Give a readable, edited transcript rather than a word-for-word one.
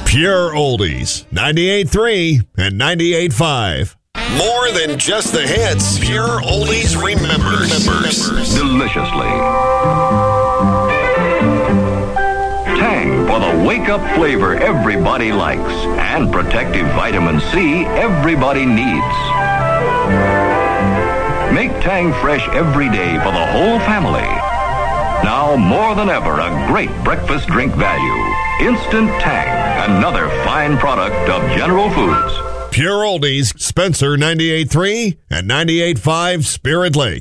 Pure Oldies, 98.3 and 98.5. More than just the hits, Pure Oldies remembers. Deliciously. Tang for the wake-up flavor everybody likes and protective vitamin C everybody needs. Make Tang fresh every day for the whole family. Now more than ever, a great breakfast drink value. Instant Tang, another fine product of General Foods. Pure Oldies, Spencer 98.3 and 98.5 Spirit Lake.